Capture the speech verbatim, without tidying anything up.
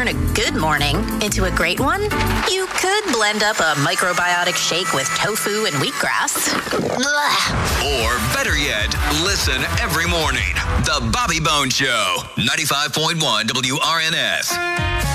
turn a good morning into a great one? You could blend up a microbiotic shake with tofu and wheatgrass. Blah. Or better yet, listen every morning. The Bobby Bones Show, ninety-five point one W R N S.